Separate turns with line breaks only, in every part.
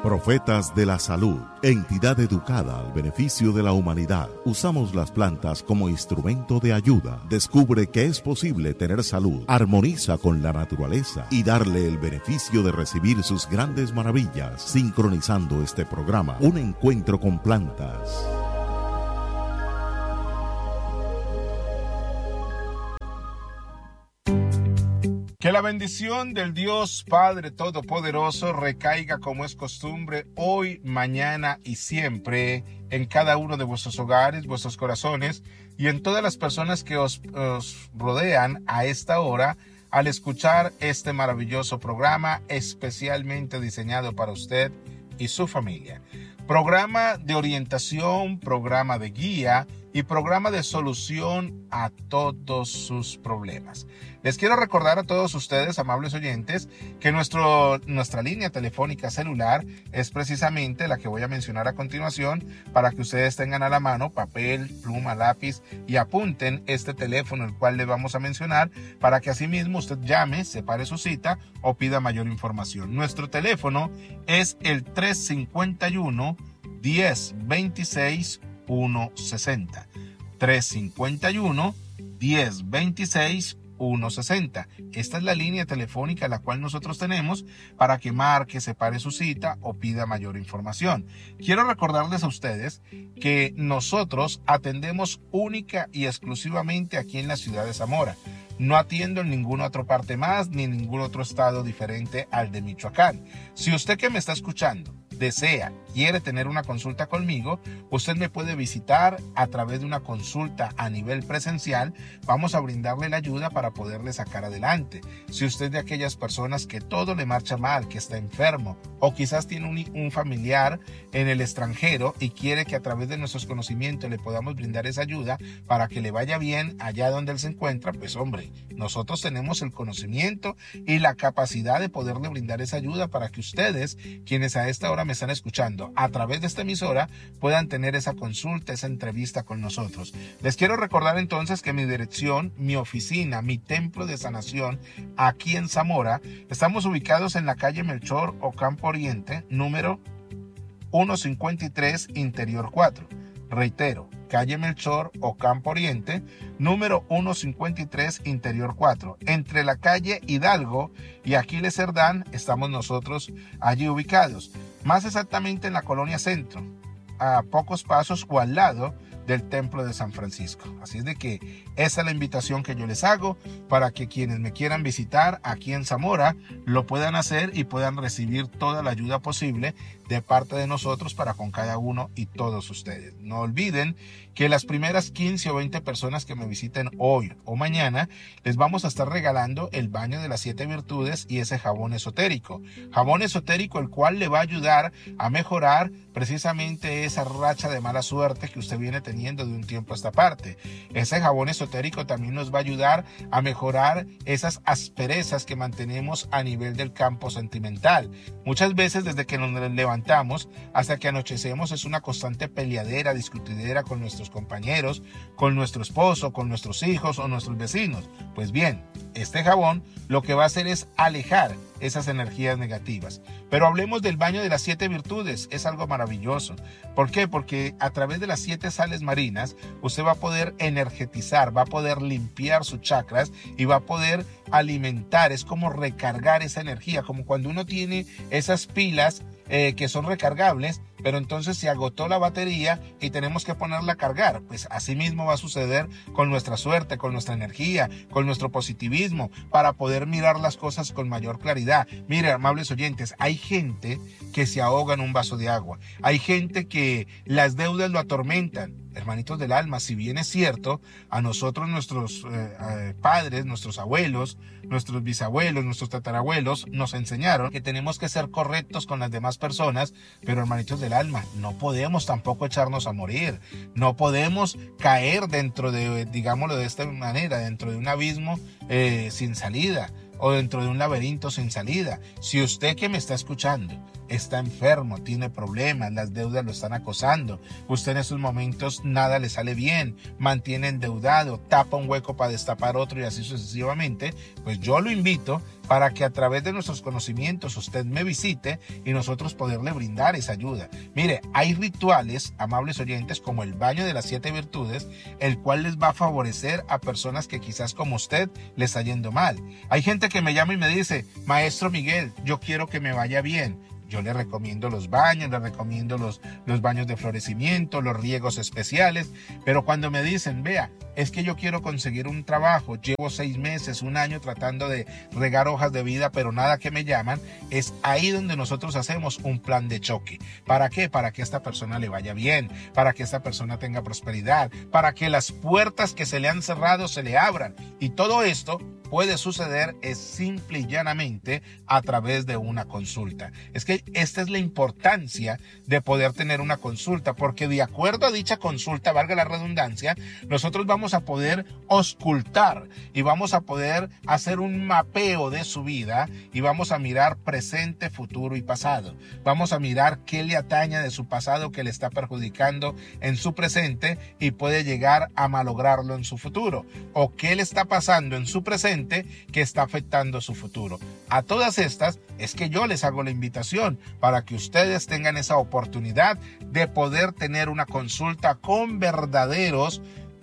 Profetas de la Salud, entidad educada al beneficio de la humanidad. Usamos las plantas como instrumento de ayuda. Descubre que es posible tener salud, armoniza con la naturaleza y darle el beneficio de recibir sus grandes maravillas. Sincronizando este programa, un encuentro con plantas.
Que la bendición del Dios Padre Todopoderoso recaiga como es costumbre hoy, mañana y siempre en cada uno de vuestros hogares, vuestros corazones y en todas las personas que os rodean a esta hora al escuchar este maravilloso programa especialmente diseñado para usted y su familia. Programa de orientación, programa de guía y programa de solución a todos sus problemas. Les quiero recordar a todos ustedes, amables oyentes, que nuestra línea telefónica celular es precisamente la que voy a mencionar a continuación para que ustedes tengan a la mano papel, pluma, lápiz y apunten este teléfono el cual le vamos a mencionar para que asimismo usted llame, separe su cita o pida mayor información. Nuestro teléfono es el 351 1026 160. 351 1026 160. Esta es la línea telefónica la cual nosotros tenemos para que marque, separe su cita o pida mayor información. Quiero recordarles a ustedes que nosotros atendemos única y exclusivamente aquí en la ciudad de Zamora. No atiendo en ninguna otra parte más ni en ningún otro estado diferente al de Michoacán. Si usted que me está escuchando quiere tener una consulta conmigo, usted me puede visitar a través de una consulta a nivel presencial. Vamos a brindarle la ayuda para poderle sacar adelante. Si usted es de aquellas personas que todo le marcha mal, que está enfermo o quizás tiene un familiar en el extranjero y quiere que a través de nuestros conocimientos le podamos brindar esa ayuda para que le vaya bien allá donde él se encuentra, pues hombre, nosotros tenemos el conocimiento y la capacidad de poderle brindar esa ayuda para que ustedes, quienes a esta hora me están escuchando a través de esta emisora, puedan tener esa consulta, esa entrevista con nosotros. Les quiero recordar entonces que mi dirección, mi oficina, mi templo de sanación aquí en Zamora, estamos ubicados en la calle Melchor Ocampo Oriente, número 153, Interior 4. Reitero, calle Melchor Ocampo Oriente, número 153, Interior 4. Entre la calle Hidalgo y Aquiles Cerdán estamos nosotros allí ubicados. Más exactamente en la colonia Centro, a pocos pasos o al lado del Templo de San Francisco. Así es de que esa es la invitación que yo les hago para que quienes me quieran visitar aquí en Zamora lo puedan hacer y puedan recibir toda la ayuda posible de parte de nosotros para con cada uno y todos ustedes. No olviden que las primeras 15 o 20 personas que me visiten hoy o mañana les vamos a estar regalando el baño de las 7 virtudes y ese jabón esotérico. Jabón esotérico el cual le va a ayudar a mejorar precisamente esa racha de mala suerte que usted viene teniendo de un tiempo a esta parte. Ese jabón esotérico también nos va a ayudar a mejorar esas asperezas que mantenemos a nivel del campo sentimental. Muchas veces desde que nos levantamos hasta que anochecemos es una constante peleadera, discutidera con nuestros compañeros, con nuestro esposo, con nuestros hijos o nuestros vecinos. Pues bien, este jabón lo que va a hacer es alejar esas energías negativas. Pero hablemos del baño de las 7 virtudes, es algo maravilloso. ¿Por qué? Porque a través de las 7 sales marinas usted va a poder energetizar, va a poder limpiar sus chakras y va a poder alimentar, es como recargar esa energía, como cuando uno tiene esas pilas que son recargables, pero entonces se agotó la batería y tenemos que ponerla a cargar. Pues así mismo va a suceder con nuestra suerte, con nuestra energía, con nuestro positivismo, para poder mirar las cosas con mayor claridad. Mire, amables oyentes, hay gente que se ahoga en un vaso de agua, hay gente que las deudas lo atormentan. Hermanitos del alma, si bien es cierto, a nosotros nuestros padres, nuestros abuelos, nuestros bisabuelos, nuestros tatarabuelos nos enseñaron que tenemos que ser correctos con las demás personas, pero hermanitos del alma, no podemos tampoco echarnos a morir, no podemos caer dentro de, digámoslo de esta manera, dentro de un abismo sin salida o dentro de un laberinto sin salida. Si usted que me está escuchando está enfermo, tiene problemas, las deudas lo están acosando, usted en estos momentos nada le sale bien, mantiene endeudado, tapa un hueco para destapar otro y así sucesivamente, pues yo lo invito para que a través de nuestros conocimientos usted me visite y nosotros poderle brindar esa ayuda. Mire, hay rituales, amables oyentes, como el baño de las 7 virtudes, el cual les va a favorecer a personas que quizás como usted les está yendo mal. Hay gente que me llama y me dice, Maestro Miguel, yo quiero que me vaya bien. Yo le recomiendo los baños, le recomiendo los baños de florecimiento, los riegos especiales, pero cuando me dicen, vea, es que yo quiero conseguir un trabajo, llevo 6 meses, 1 año tratando de regar hojas de vida, pero nada que me llaman, es ahí donde nosotros hacemos un plan de choque. ¿Para qué? Para que esta persona le vaya bien, para que esta persona tenga prosperidad, para que las puertas que se le han cerrado se le abran. Y todo esto puede suceder es simple y llanamente a través de una consulta. Es que esta es la importancia de poder tener una consulta, porque de acuerdo a dicha consulta, valga la redundancia, nosotros vamos a poder auscultar y vamos a poder hacer un mapeo de su vida y vamos a mirar presente, futuro y pasado. Vamos a mirar qué le atañe de su pasado que le está perjudicando en su presente y puede llegar a malograrlo en su futuro, o qué le está pasando en su presente que está afectando su futuro. A todas estas es que yo les hago la invitación para que ustedes tengan esa oportunidad de poder tener una consulta con verdaderos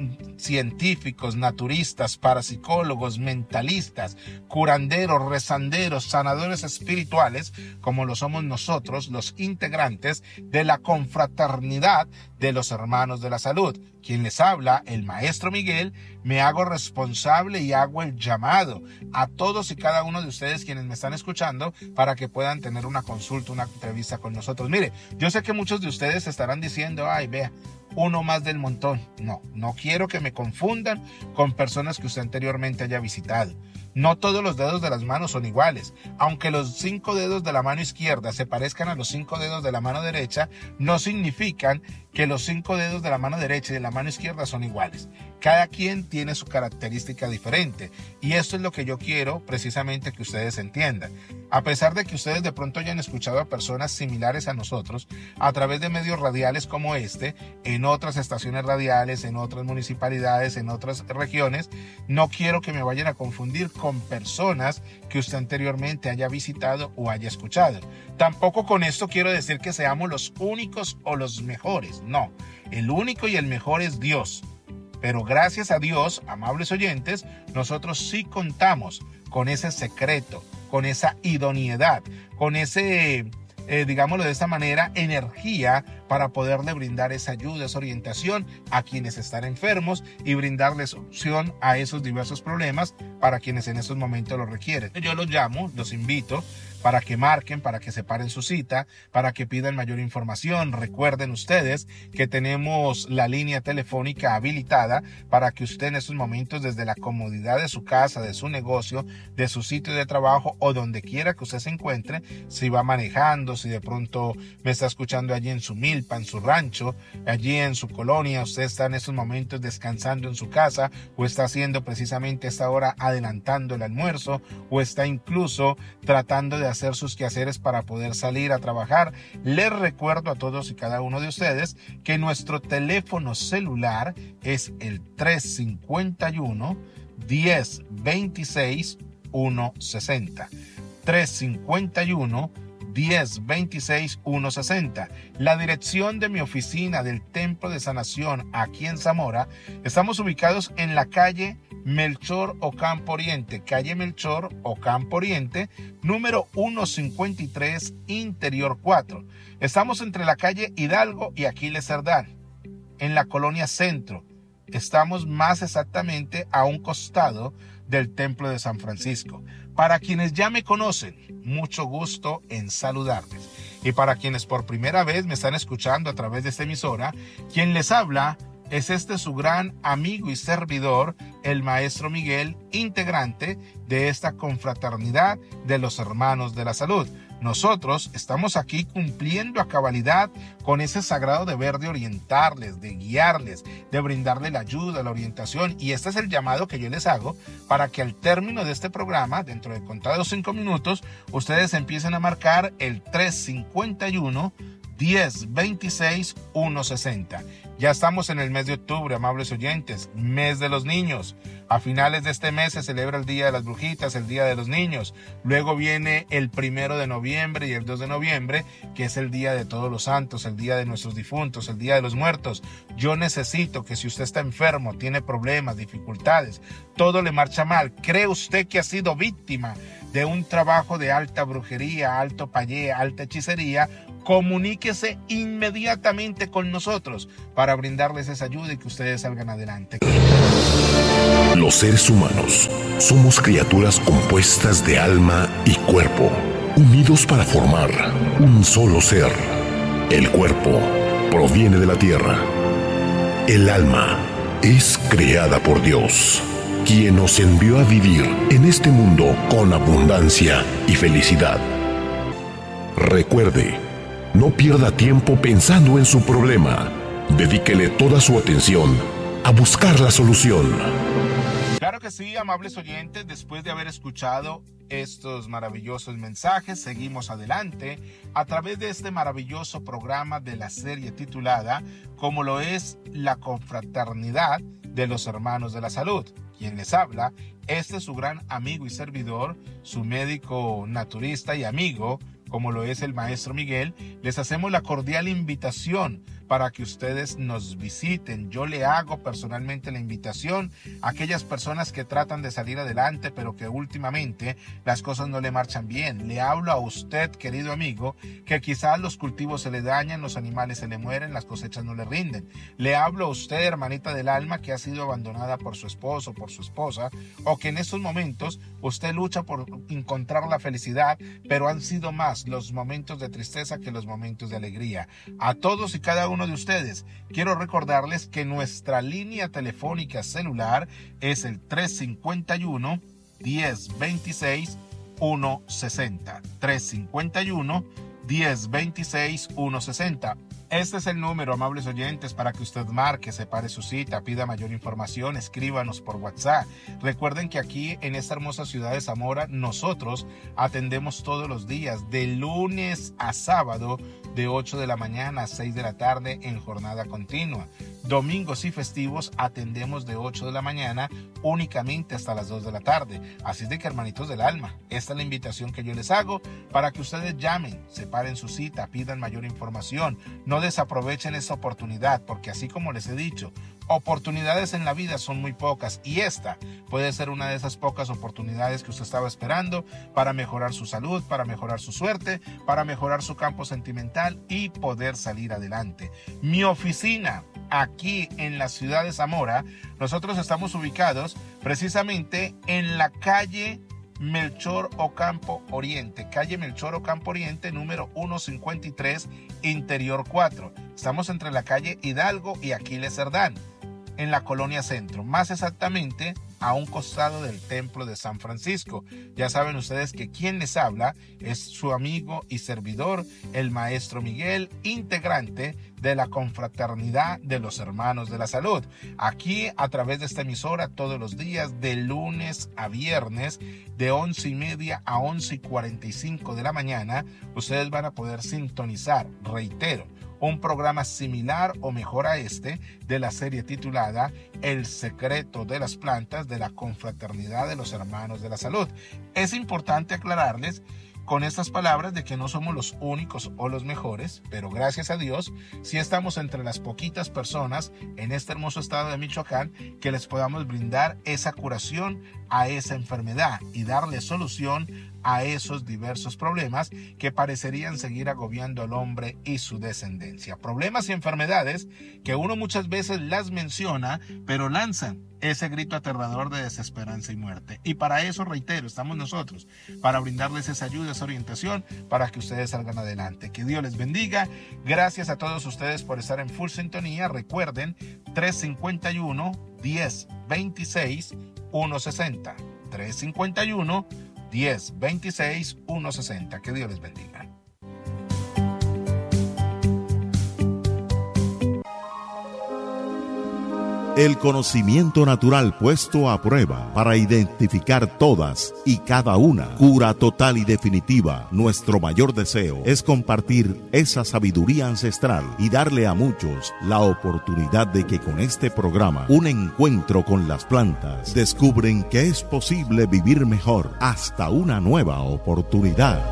científicos, naturistas, parapsicólogos, mentalistas, curanderos, rezanderos, sanadores espirituales, como lo somos nosotros, los integrantes de la confraternidad de los hermanos de la salud. Quien les habla, el Maestro Miguel, me hago responsable y hago el llamado a todos y cada uno de ustedes quienes me están escuchando para que puedan tener una consulta, una entrevista con nosotros. Mire, yo sé que muchos de ustedes estarán diciendo, ay, vea, uno más del montón. No quiero que me confundan con personas que usted anteriormente haya visitado. No todos los dedos de las manos son iguales. Aunque los 5 dedos de la mano izquierda se parezcan a los 5 dedos de la mano derecha, no significan que los 5 dedos de la mano derecha y de la mano izquierda son iguales. Cada quien tiene su característica diferente. Y esto es lo que yo quiero precisamente que ustedes entiendan. A pesar de que ustedes de pronto hayan escuchado a personas similares a nosotros a través de medios radiales como este, en otras estaciones radiales, en otras municipalidades, en otras regiones, no quiero que me vayan a confundir con personas que usted anteriormente haya visitado o haya escuchado. Tampoco con esto quiero decir que seamos los únicos o los mejores. No, el único y el mejor es Dios. Pero gracias a Dios, amables oyentes, nosotros sí contamos con ese secreto, con esa idoneidad, con ese, digámoslo de esta manera, energía para poderle brindar esa ayuda, esa orientación a quienes están enfermos y brindarles opción a esos diversos problemas para quienes en estos momentos lo requieren. Yo los llamo, los invito para que marquen, para que separen su cita, para que pidan mayor información. Recuerden ustedes que tenemos la línea telefónica habilitada para que usted en estos momentos, desde la comodidad de su casa, de su negocio, de su sitio de trabajo o donde quiera que usted se encuentre, si va manejando, si de pronto me está escuchando allí en su milpa, en su rancho, allí en su colonia, usted está en estos momentos descansando en su casa o está haciendo precisamente esta hora adelantando el almuerzo o está incluso tratando de hacer sus quehaceres para poder salir a trabajar. Les recuerdo a todos y cada uno de ustedes que nuestro teléfono celular es el 351 1026 160. 351 1026 160. La dirección de mi oficina del Templo de Sanación aquí en Zamora. Estamos ubicados en la calle Melchor Ocampo Oriente, calle Melchor Ocampo Oriente, número 153, interior 4. Estamos entre la calle Hidalgo y Aquiles Cerdán, en la colonia Centro. Estamos más exactamente a un costado del Templo de San Francisco. Para quienes ya me conocen, mucho gusto en saludarles. Y para quienes por primera vez me están escuchando a través de esta emisora, quien les habla es su gran amigo y servidor, el Maestro Miguel, integrante de esta confraternidad de los hermanos de la salud. Nosotros estamos aquí cumpliendo a cabalidad con ese sagrado deber de orientarles, de guiarles, de brindarle la ayuda, la orientación. Y este es el llamado que yo les hago para que al término de este programa, dentro de contados 5 minutos, ustedes empiecen a marcar el 351 1026 160. Ya estamos en el mes de octubre, amables oyentes, mes de los niños. A finales de este mes se celebra el Día de las Brujitas, el Día de los Niños. Luego viene el 1 de noviembre y el 2 de noviembre, que es el Día de Todos los Santos, el Día de nuestros difuntos, el Día de los Muertos. Yo necesito que si usted está enfermo, tiene problemas, dificultades, todo le marcha mal, ¿cree usted que ha sido víctima de un trabajo de alta brujería, alto payé, alta hechicería? Comuníquese inmediatamente con nosotros para brindarles esa ayuda y que ustedes salgan adelante.
Los seres humanos somos criaturas compuestas de alma y cuerpo, unidos para formar un solo ser. El cuerpo proviene de la tierra. El alma es creada por Dios, quien nos envió a vivir en este mundo con abundancia y felicidad. Recuerde, no pierda tiempo pensando en su problema. Dedíquele toda su atención a buscar la solución.
Claro que sí, amables oyentes, después de haber escuchado estos maravillosos mensajes, seguimos adelante a través de este maravilloso programa de la serie titulada como lo es La Confraternidad de los Hermanos de la Salud. Quien les habla, este es su gran amigo y servidor, su médico naturista y amigo, como lo es el maestro Miguel. Les hacemos la cordial invitación para que ustedes nos visiten. Yo le hago personalmente la invitación a aquellas personas que tratan de salir adelante, pero que últimamente las cosas no le marchan bien. Le hablo a usted, querido amigo, que quizás los cultivos se le dañan, los animales se le mueren, las cosechas no le rinden. Le hablo a usted, hermanita del alma, que ha sido abandonada por su esposo, por su esposa, o que en estos momentos usted lucha por encontrar la felicidad, pero han sido más los momentos de tristeza que los momentos de alegría. A todos y cada uno de ustedes, quiero recordarles que nuestra línea telefónica celular es el 351 1026 160. 351 1026 160. Este es el número, amables oyentes, para que usted marque, separe su cita, pida mayor información, escríbanos por WhatsApp. Recuerden que aquí en esta hermosa ciudad de Zamora, nosotros atendemos todos los días, de lunes a sábado, de 8 de la mañana a 6 de la tarde en jornada continua. Domingos y festivos atendemos de 8 de la mañana únicamente hasta las 2 de la tarde. Así es de que, hermanitos del alma, esta es la invitación que yo les hago para que ustedes llamen, separen su cita, pidan mayor información. No desaprovechen esa oportunidad, porque así como les he dicho, oportunidades en la vida son muy pocas y esta puede ser una de esas pocas oportunidades que usted estaba esperando para mejorar su salud, para mejorar su suerte, para mejorar su campo sentimental y poder salir adelante. Mi oficina aquí en la ciudad de Zamora, nosotros estamos ubicados precisamente en la calle Melchor Ocampo Oriente, calle Melchor Ocampo Oriente, número 153, interior 4. Estamos entre la calle Hidalgo y Aquiles Cerdán, en la colonia Centro, más exactamente a un costado del templo de San Francisco. Ya saben ustedes que quien les habla es su amigo y servidor, el maestro Miguel, integrante de la Confraternidad de los Hermanos de la Salud. Aquí a través de esta emisora todos los días de lunes a viernes de 11:30 a 11:45 de la mañana, ustedes van a poder sintonizar, reitero, un programa similar o mejor a este de la serie titulada El secreto de las plantas de la Confraternidad de los Hermanos de la Salud. Es importante aclararles con estas palabras de que no somos los únicos o los mejores, pero gracias a Dios sí estamos entre las poquitas personas en este hermoso estado de Michoacán que les podamos brindar esa curación a esa enfermedad y darle solución a esos diversos problemas que parecerían seguir agobiando al hombre y su descendencia. Problemas y enfermedades que uno muchas veces las menciona, pero lanzan ese grito aterrador de desesperanza y muerte. Y para eso, reitero, estamos nosotros, para brindarles esa ayuda, esa orientación, para que ustedes salgan adelante. Que Dios les bendiga. Gracias a todos ustedes por estar en full sintonía. Recuerden, 351 1026 160. 351 1026 160. Que Dios les bendiga.
El conocimiento natural puesto a prueba para identificar todas y cada una. Cura total y definitiva. Nuestro mayor deseo es compartir esa sabiduría ancestral y darle a muchos la oportunidad de que con este programa, un encuentro con las plantas, descubren que es posible vivir mejor hasta una nueva oportunidad.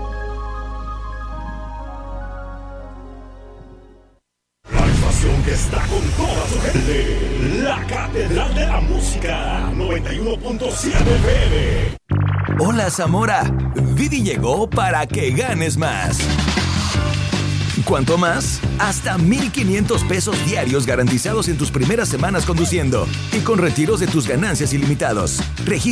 Que está con toda su gente, la Catedral de la Música, 91.7 FM.
Hola Zamora, Didi llegó para que ganes más. ¿Cuánto más? Hasta 1,500 pesos diarios garantizados en tus primeras semanas conduciendo y con retiros de tus ganancias ilimitados.